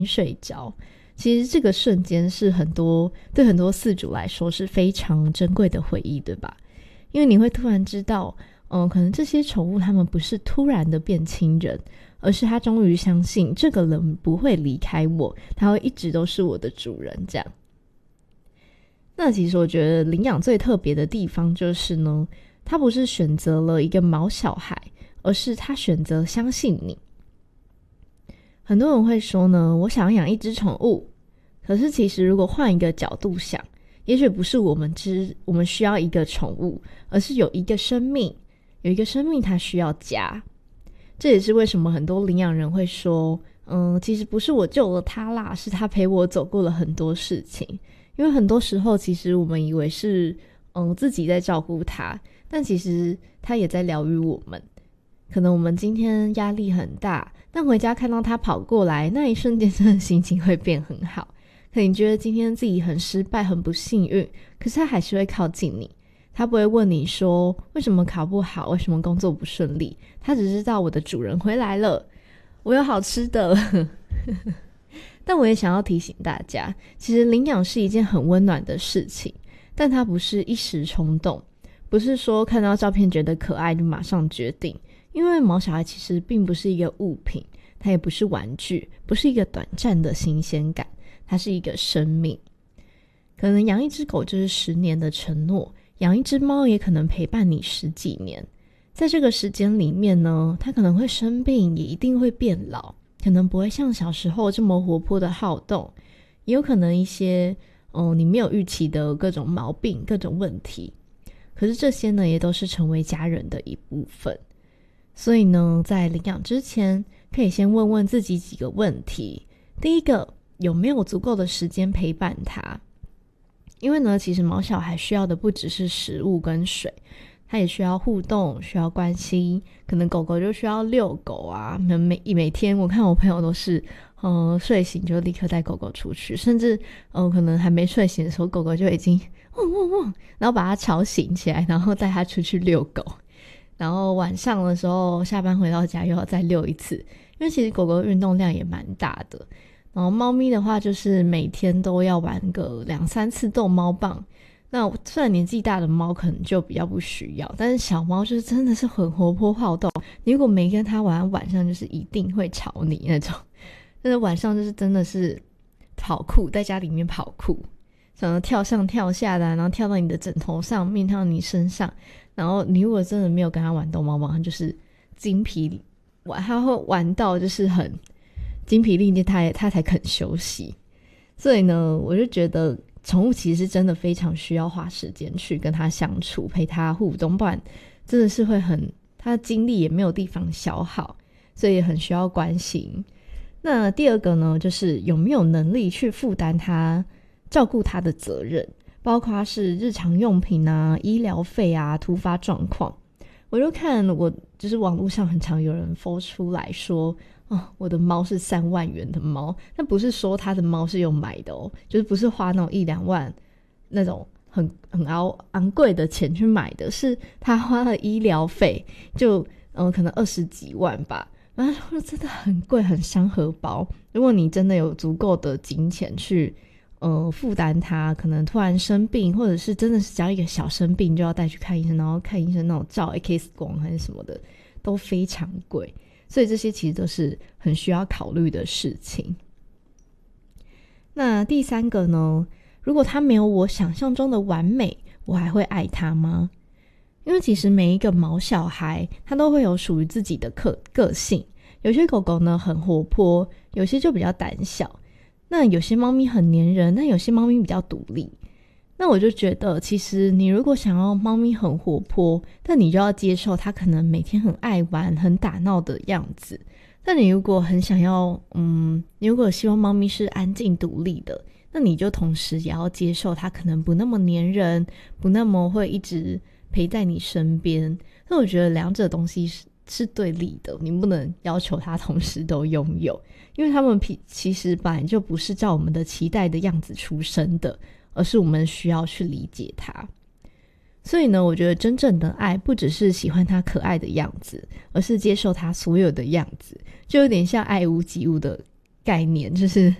睡着。其实这个瞬间是对很多饲主来说是非常珍贵的回忆，对吧？因为你会突然知道可能这些宠物它们不是突然的变亲人，而是他终于相信这个人不会离开我，他会一直都是我的主人这样。那其实我觉得领养最特别的地方就是呢，他不是选择了一个毛小孩，而是他选择相信你。很多人会说呢，我想要养一只宠物，可是其实如果换一个角度想，也许不是我们需要一个宠物，而是有一个生命它需要家。这也是为什么很多领养人会说其实不是我救了他啦，是他陪我走过了很多事情。因为很多时候其实我们以为是自己在照顾他，但其实他也在疗愈我们。可能我们今天压力很大，但回家看到他跑过来，那一瞬间真的心情会变很好。可能你觉得今天自己很失败很不幸运，可是他还是会靠近你，他不会问你说为什么考不好，为什么工作不顺利，他只知道我的主人回来了，我有好吃的但我也想要提醒大家，其实领养是一件很温暖的事情，但它不是一时冲动，不是说看到照片觉得可爱就马上决定。因为毛小孩其实并不是一个物品，它也不是玩具，不是一个短暂的新鲜感，它是一个生命。可能养一只狗就是10年的承诺，养一只猫也可能陪伴你10几年。在这个时间里面呢，它可能会生病，也一定会变老，可能不会像小时候这么活泼的好动，也有可能一些你没有预期的各种毛病各种问题。可是这些呢也都是成为家人的一部分。所以呢，在领养之前可以先问问自己几个问题。第一个，有没有足够的时间陪伴它？因为呢，其实毛小孩需要的不只是食物跟水，它也需要互动，需要关心。可能狗狗就需要遛狗啊，每天我看我朋友都是睡醒就立刻带狗狗出去，甚至可能还没睡醒的时候，狗狗就已经汪汪汪，然后把它吵醒起来，然后带它出去遛狗。然后晚上的时候下班回到家又要再遛一次，因为其实狗狗运动量也蛮大的。然后猫咪的话就是每天都要玩个2-3次逗猫棒。那虽然年纪大的猫可能就比较不需要，但是小猫就是真的是很活泼好动，你如果没跟它玩，晚上就是一定会吵你那种。但是晚上就是真的是跑酷，在家里面跑酷，什么跳上跳下的然后跳到你的枕头上面，跳到你身上。然后你如果真的没有跟他玩逗猫棒，他就是精疲他会玩到就是很精疲力尽，他才肯休息。所以呢，我就觉得宠物其实真的非常需要花时间去跟他相处，陪他互动，不然真的是会他的精力也没有地方消耗，所以很需要关心。那第二个呢，就是有没有能力去负担他照顾他的责任，包括是日常用品啊、医疗费啊、突发状况。我就看就是网络上很常有人 po 出来说我的猫是3万元的猫，但不是说他的猫是有买的就是不是花那种1-2万那种很昂贵的钱去买的，是他花了医疗费就可能20几万吧。然后他说真的很贵，很伤荷包。如果你真的有足够的金钱去负担他，可能突然生病，或者是真的是只要一个小生病就要带去看医生，然后看医生那种照 X 光还是什么的都非常贵，所以这些其实都是很需要考虑的事情。那第三个呢，如果他没有我想象中的完美，我还会爱他吗？因为其实每一个毛小孩他都会有属于自己的个性，有些狗狗呢很活泼，有些就比较胆小，那有些猫咪很黏人，那有些猫咪比较独立。那我就觉得其实你如果想要猫咪很活泼，但你就要接受它可能每天很爱玩很打闹的样子。但你如果很想要你如果希望猫咪是安静独立的，那你就同时也要接受它可能不那么黏人，不那么会一直陪在你身边。那我觉得两者东西是对立的，你不能要求它同时都拥有，因为他们其实本来就不是照我们的期待的样子出生的，而是我们需要去理解它。所以呢，我觉得真正的爱不只是喜欢它可爱的样子，而是接受它所有的样子，就有点像爱屋及乌的概念，就是